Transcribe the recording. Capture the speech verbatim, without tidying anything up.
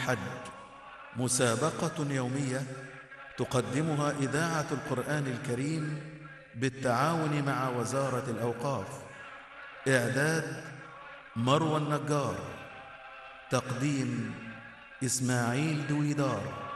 الحج، مسابقة يومية تقدمها إذاعة القرآن الكريم بالتعاون مع وزارة الأوقاف. إعداد مروى النجار، تقديم إسماعيل دويدار.